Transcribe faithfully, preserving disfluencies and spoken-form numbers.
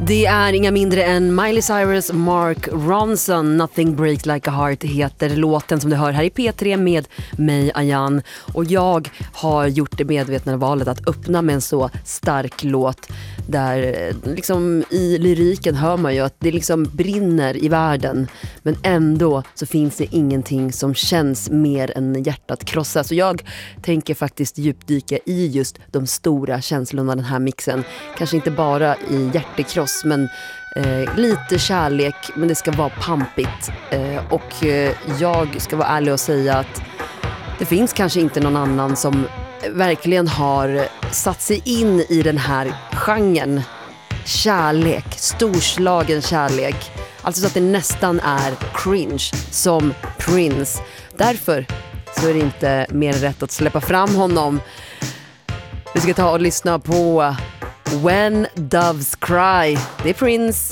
Det är inga mindre än Miley Cyrus, Mark Ronson. Nothing Breaks Like a Heart heter låten som du hör här i P tre med mig, Ayan. Och jag har gjort det medvetna valet att öppna med en så stark låt där liksom i lyriken hör man ju att det liksom brinner i världen, men ändå så finns det ingenting som känns mer än hjärtat krossa. Så jag tänker faktiskt djupdyka i just de stora känslorna den här mixen. Kanske inte bara i hjärtekross, men eh, lite kärlek, men det ska vara pampigt. Eh, och eh, jag ska vara ärlig och säga att det finns kanske inte någon annan som verkligen har satt sig in i den här genren. Kärlek, storslagen kärlek. Alltså så att det nästan är cringe som Prince. Därför så är det inte mer rätt att släppa fram honom. Vi ska ta och lyssna på When Doves Cry. Det är Prince.